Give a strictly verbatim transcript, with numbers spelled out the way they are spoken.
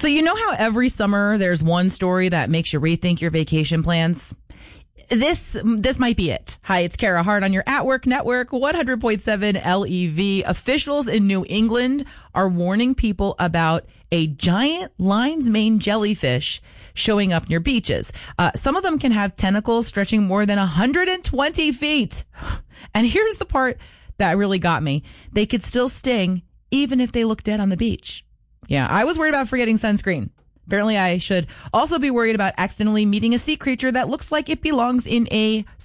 So you know how every summer there's one story that makes you rethink your vacation plans? This this might be it. Hi, it's Kara Hart on your At Work Network, one hundred point seven L E V. Officials in New England are warning people about a giant lion's mane jellyfish showing up near beaches. Uh, some of them can have tentacles stretching more than one hundred twenty feet. And here's the part that really got me. They could still sting even if they look dead on the beach. Yeah, I was worried about forgetting sunscreen. Apparently, I should also be worried about accidentally meeting a sea creature that looks like it belongs in a